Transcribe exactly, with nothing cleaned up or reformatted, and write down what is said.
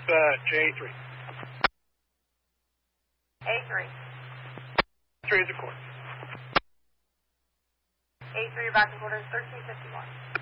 Dispatch, A three. A three. three is a court. A three, back in quarters, thirteen fifty-one.